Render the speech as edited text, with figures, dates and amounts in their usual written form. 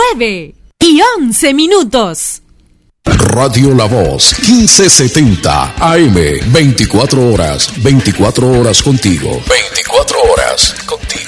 9:11. Radio La Voz, 1570 AM, 24 horas contigo. 24 horas contigo.